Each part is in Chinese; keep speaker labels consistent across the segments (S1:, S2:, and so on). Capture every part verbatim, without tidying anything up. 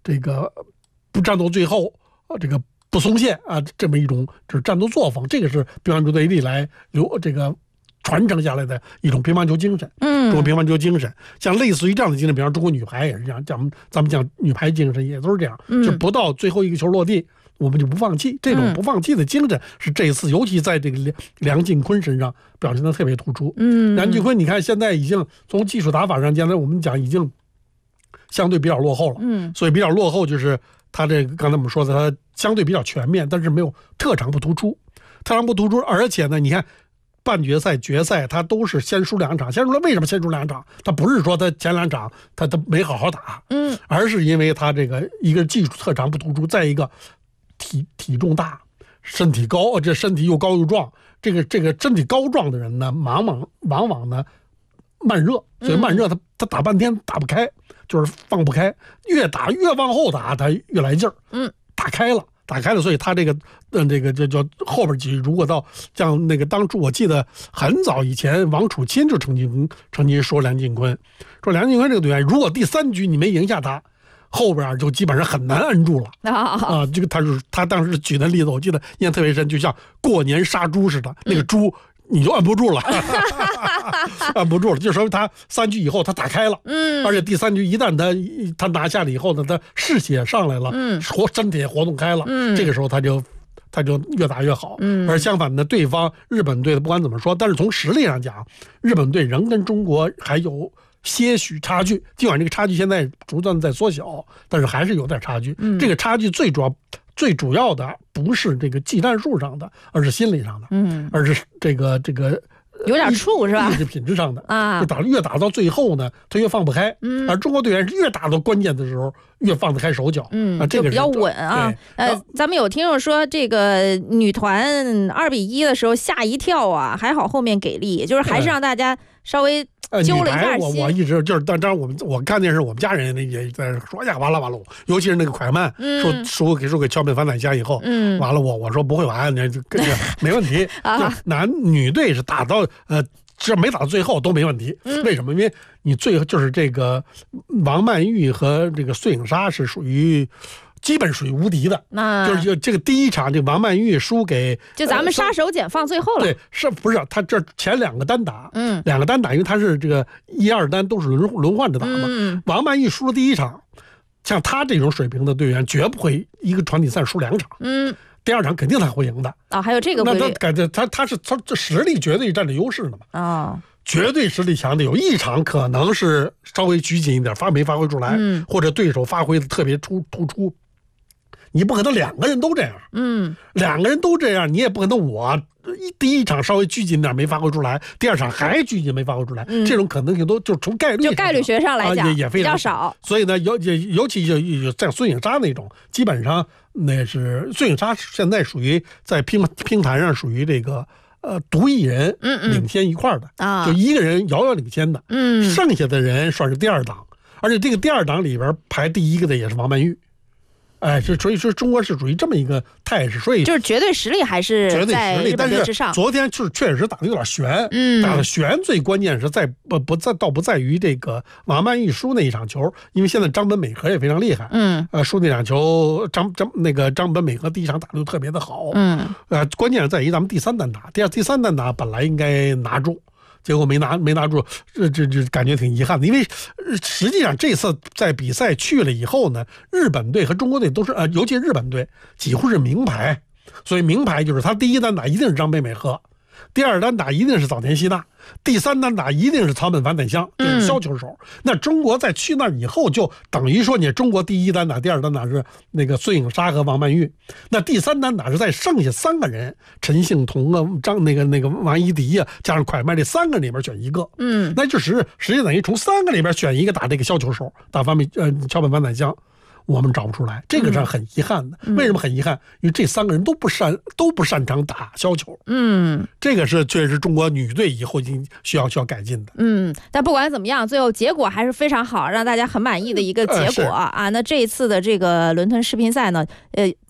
S1: 这个不战斗最后，这个不松懈啊，这么一种就是战斗作风，这个是乒乓球队历来留这个传承下来的一种乒乓球精神。嗯，中国乒乓球精神，像类似于这样的精神，比方中国女排也是这样，讲咱们讲女排精神也都是这样，嗯、就不到最后一个球落地，我们就不放弃。这种不放弃的精神是这一次，尤其在这个梁梁靖昆身上表现的特别突出。嗯，梁靖昆，你看现在已经从技术打法上，现在我们讲已经相对比较落后了。嗯，所以比较落后就是他这个刚才我们说的，他相对比较全面，但是没有特长不突出，特长不突出，而且呢，你看。半决赛、决赛，他都是先输两场。先输了，为什么先输两场？他不是说他前两场他他没好好打，嗯，而是因为他这个一个技术特长不突出，再一个体体重大，身体高，这身体又高又壮。这个这个身体高壮的人呢，往往往往呢慢热，所以慢热他他打半天打不开，就是放不开，越打越往后打，他越来劲儿，嗯，打开了。打开了，所以他这个，嗯，这个这叫后边几，如果到像那个当初，我记得很早以前，王楚钦就曾经曾经说梁靖昆，说梁靖昆这个队员，如果第三局你没赢下他，后边就基本上很难摁住了啊、呃。这个他是他当时举的例子，我记得印象特别深，就像过年杀猪似的，那个猪。你就摁不住了，摁不住了，就说明他三局以后他打开了，嗯，而且第三局一旦他他拿下了以后呢，他士气也上来了，嗯，活身体也活动开了，嗯，这个时候他就他就越打越好，嗯，而相反的，对方日本队的不管怎么说，但是从实力上讲，日本队仍跟中国还有些许差距，尽管这个差距现在逐渐在缩小，但是还是有点差距，嗯，这个差距最主要。最主要的不是这个技战术上的，而是心理上的，嗯，而是这个这个
S2: 有点怵是吧？
S1: 意志品质上的啊，打越打到最后呢，他越放不开，嗯，而中国队员是越打到关键的时候越放得开手脚，
S2: 嗯，
S1: 啊，这个
S2: 比较稳啊。呃，咱们有听众说这个女团二比一的时候吓一跳啊，还好后面给力，就是还是让大家稍微。揪了一下
S1: 心，我我一直就是，但当然我们我看电视，我们家人也在说呀，完了完了，尤其是那个蒯曼说输给输给桥本反宰乡以后，嗯，完了我我说不会完，那就跟着没问题啊。男女队是打到呃，只要没打到最后都没问题，为什么？因为你最后就是这个王曼玉和这个孙颖莎是属于。基本属于无敌的，那就是这个第一场，这王曼玉输给
S2: 就咱们杀手锏放最后了。
S1: 对，是不是他这前两个单打，嗯，两个单打，因为他是这个一二单都是轮轮换着打嘛。嗯，王曼玉输了第一场，像他这种水平的队员，绝不会一个团体赛输两场。嗯，第二场肯定他会赢的。
S2: 啊，还有这个规律，
S1: 那他感觉他他是他这实力绝对占着优势的嘛。啊。绝对实力强的有一场可能是稍微拘谨一点，发没发挥出来，嗯，或者对手发挥的特别突突出。你不可能两个人都这样，嗯，两个人都这样，你也不可能我第一场稍微拘谨点没发挥出来，第二场还拘谨没发挥出来，嗯、这种可能性都就从概率
S2: 就概率学上来讲、
S1: 啊、也也非常
S2: 比较少。
S1: 所以呢，尤尤其就像孙颖莎那种，基本上那是孙颖莎现在属于在乒乒坛上属于这个呃独一人领先一块的啊、嗯嗯，就一个人遥遥领先的，嗯，剩下的人算是第二档，而且这个第二档里边排第一个的也是王曼玉。哎，是所以说中国是属于这么一个态势，所以
S2: 就是绝对实力还是在日本队之上。
S1: 昨天是确实打得有点悬，嗯，打得悬，最关键是在不不在倒不在于这个王曼玉输那一场球，因为现在张本美和也非常厉害，嗯，呃，输那场球，张张那个张本美和第一场打得特别的好，嗯，呃，关键是在于咱们第三单打，第二第三单打本来应该拿住。结果没拿没拿住，这这这感觉挺遗憾的，因为实际上这次在比赛去了以后呢，日本队和中国队都是呃，尤其日本队几乎是名牌，所以名牌就是他第一单打一定是张本美和，第二单打一定是早田希娜，第三单打一定是草本反宰乡，就是削球手、嗯。那中国在去那以后，就等于说你中国第一单打、第二单打是那个孙颖莎和王曼玉，那第三单打是在剩下三个人，陈幸同啊、张那个那个王一迪啊，加上蒯曼这三个里边选一个，嗯，那就实实际等于从三个里边选一个打这个削球手，打方面呃桥本反宰乡。我们找不出来，这个是很遗憾的。嗯、为什么很遗憾？因为这三个人都不擅都不擅长打削球。嗯，这个是确实中国女队以后已经需要需要改进的。
S2: 嗯，但不管怎么样，最后结果还是非常好，让大家很满意的一个结果、呃、啊。那这一次的这个伦敦世乒赛呢，呃。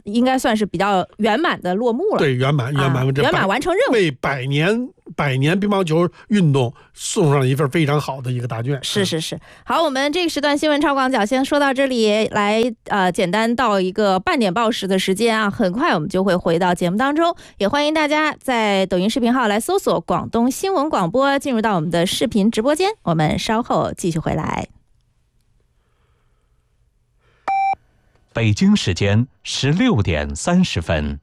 S2: 应该算是比较圆满的落幕了。
S1: 对，圆满圆满、啊、
S2: 圆满完成任务，
S1: 为百年百年乒乓球运动送上了一份非常好的一个答卷。
S2: 是是是，好，我们这个时段新闻超广角先说到这里，来呃，简单到一个半点报时的时间啊，很快我们就会回到节目当中，也欢迎大家在抖音视频号来搜索广东新闻广播，进入到我们的视频直播间，我们稍后继续回来。
S3: 北京时间十六点三十分。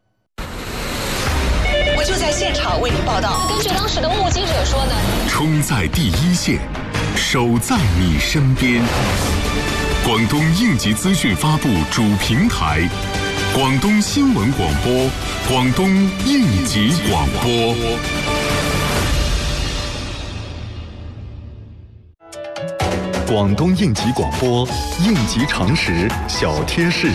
S4: 我就在现场为您报道。
S5: 根据当时的目击者说呢，
S6: 冲在第一线，守在你身边。广东应急资讯发布主平台，广东新闻广播，广东应急广播。广东应急广播，应急常识小贴士。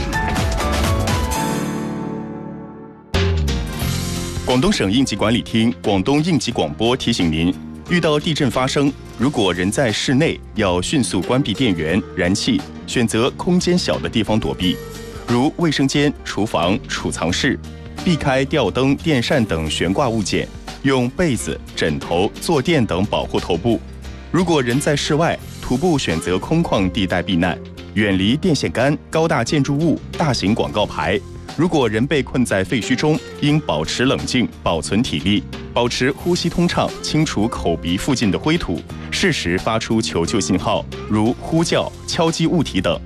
S6: 广东省应急管理厅、广东应急广播提醒您：遇到地震发生，如果人在室内，要迅速关闭电源、燃气，选择空间小的地方躲避，如卫生间、厨房、储藏室，避开吊灯、电扇等悬挂物件，用被子、枕头、坐垫等保护头部。如果人在室外，徒步选择空旷地带避难，远离电线杆、高大建筑物、大型广告牌。如果人被困在废墟中，应保持冷静，保存体力，保持呼吸通畅，清除口鼻附近的灰土，适时发出求救信号，如呼叫、敲击物体等。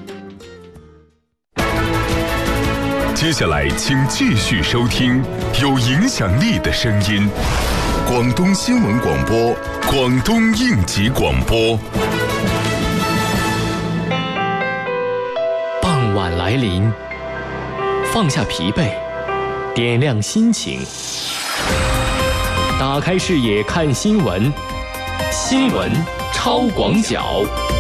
S6: 接下来，请继续收听有影响力的声音。广东新闻广播，广东应急广播。
S7: 傍晚来临，放下疲惫，点亮心情，打开视野看新闻，新闻超广角。